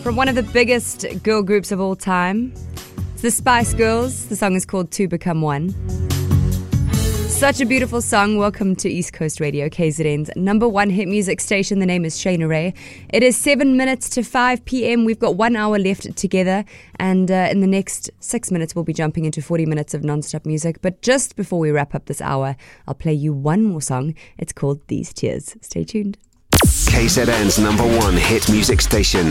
from one of the biggest girl groups of all time. It's the Spice Girls. The song is called Two Become One. Such a beautiful song. Welcome to East Coast Radio, KZN's number one hit music station. The name is Shayna Ray. It is 7 minutes to 5 p.m. We've got 1 hour left together. And in the next 6 minutes, we'll be jumping into 40 minutes of non-stop music. But just before we wrap up this hour, I'll play you one more song. It's called These Tears. Stay tuned. KZN's number one hit music station.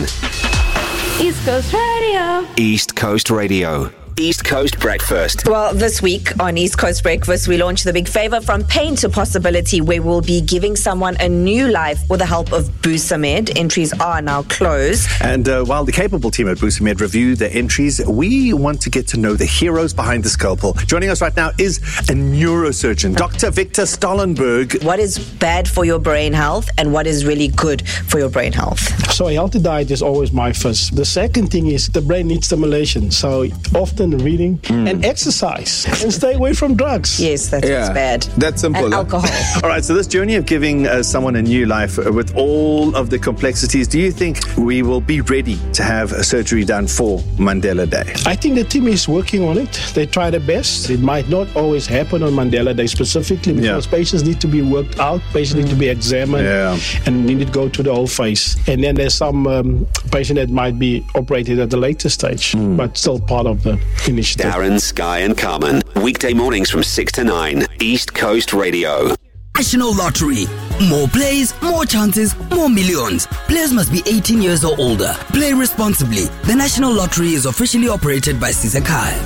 East Coast Radio. East Coast Radio. East Coast Breakfast. Well, this week on East Coast Breakfast, we launched the big favor from pain to possibility, where we'll be giving someone a new life with the help of Busamed. Entries are now closed. And while the capable team at Busamed review the entries, we want to get to know the heroes behind the scalpel. Joining us right now is a neurosurgeon, Dr. Victor Stallenberg. What is bad for your brain health and what is really good for your brain health? So a healthy diet is always my first. The second thing is the brain needs stimulation. So often reading and exercise and stay away from drugs. Yes, that's bad. That's simple. And alcohol. All right, so this journey of giving someone a new life with all of the complexities, do you think we will be ready to have a surgery done for Mandela Day? I think the team is working on it. They try their best. It might not always happen on Mandela Day specifically because patients need to be worked out, patients need to be examined, and need to go to the whole phase. And then there's some patient that might be operated at the later stage, but still part of the initiative. Darren, Sky and Carmen. Weekday mornings from 6 to 9. East Coast Radio. National Lottery. More plays, more chances, more millions. Players must be 18 years or older. Play responsibly. The National Lottery is officially operated by Sisakai.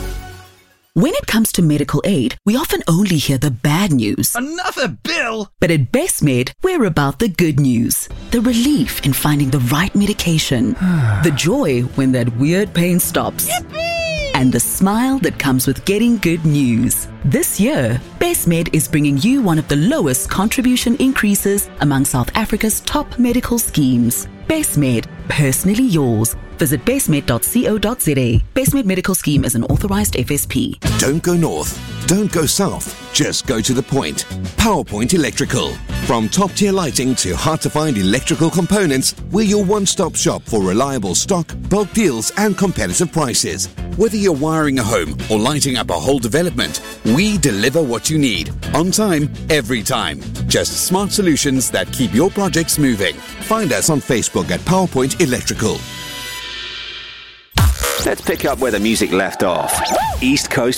When it comes to medical aid, we often only hear the bad news. Another bill! But at BestMed, we're about the good news. The relief in finding the right medication. The joy when that weird pain stops. Yippee! And the smile that comes with getting good news. This year, BestMed is bringing you one of the lowest contribution increases among South Africa's top medical schemes. BestMed, personally yours. Visit bestmed.co.za. BestMed Medical Scheme is an authorized FSP. Don't go north. Don't go south. Just go to the point. PowerPoint Electrical. From top-tier lighting to hard-to-find electrical components, we're your one-stop shop for reliable stock, bulk deals, and competitive prices. Whether you're wiring a home or lighting up a whole development, we deliver what you need. On time, every time. Just smart solutions that keep your projects moving. Find us on Facebook at PowerPoint Electrical. Let's pick up where the music left off. East Coast